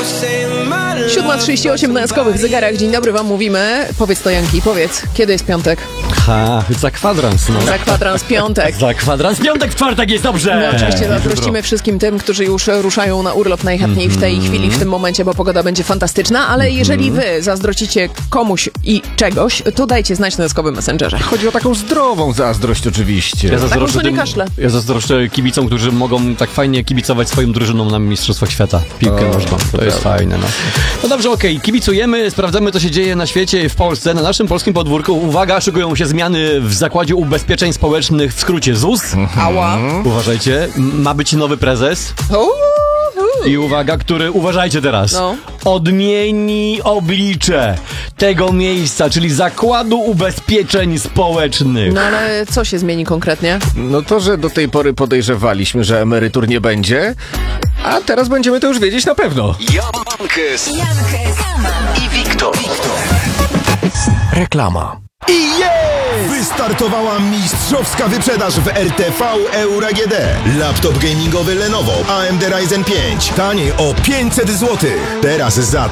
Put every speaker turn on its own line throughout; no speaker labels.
7:38 na skowych zegarach. Dzień dobry wam mówimy. Powiedz to, Janki, powiedz, kiedy jest piątek?
Za kwadrans, no.
Za kwadrans piątek.
Za kwadrans piątek, w czwartek jest dobrze!
No oczywiście zazdrościmy wszystkim tym, którzy już ruszają na urlop najchętniej w tej chwili, w tym momencie, bo pogoda będzie fantastyczna, ale jeżeli wy zazdrościcie komuś i czegoś, to dajcie znać na skowym Messengerze.
Chodzi o taką zdrową zazdrość oczywiście.
Taką, nie kaszle.
Ja zazdroszczę kibicom, którzy mogą tak fajnie kibicować swoim drużynom na Mistrzostwach Świata. Piłkę nożną. To jest fajne, no. No dobrze, okej. Kibicujemy, sprawdzamy, co się dzieje na świecie, w Polsce, na naszym polskim podwórku. Uwaga, szykują się zmiany w Zakładzie Ubezpieczeń Społecznych, w skrócie ZUS.
Ała.
Uważajcie, ma być nowy prezes. I uwaga, który, uważajcie teraz,
No.
odmieni oblicze tego miejsca, czyli Zakładu Ubezpieczeń Społecznych.
No ale co się zmieni konkretnie?
No to, że do tej pory podejrzewaliśmy, że emerytur nie będzie, a teraz będziemy to już wiedzieć na pewno.
Jankes i Wiktor.
Reklama.
Wystartowała mistrzowska wyprzedaż w RTV Euro AGD. Laptop gamingowy Lenovo AMD Ryzen 5. Taniej o 500 zł. Teraz za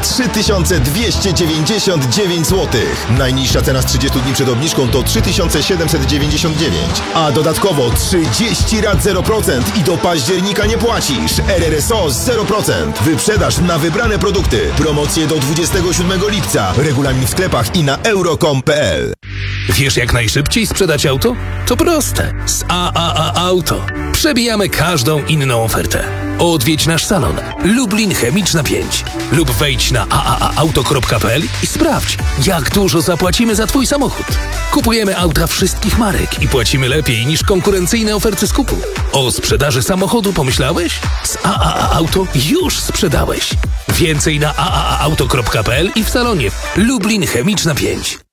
3299 zł. Najniższa cena z 30 dni przed obniżką to 3799. A dodatkowo 30 rat 0% i do października nie płacisz. RRSO 0%. Wyprzedaż na wybrane produkty. Promocje do 27 lipca. Regulamin w sklepach i na euro.com.pl.
Wiesz, jak najszybciej sprzedać auto? To proste. Z AAA Auto. Przebijamy każdą inną ofertę. Odwiedź nasz salon Lublin Chemiczna 5 lub wejdź na aaauto.pl i sprawdź, jak dużo zapłacimy za twój samochód. Kupujemy auta wszystkich marek i płacimy lepiej niż konkurencyjne oferty skupu. O sprzedaży samochodu pomyślałeś? Z AAA Auto już sprzedałeś. Więcej na aaauto.pl i w salonie Lublin Chemiczna 5.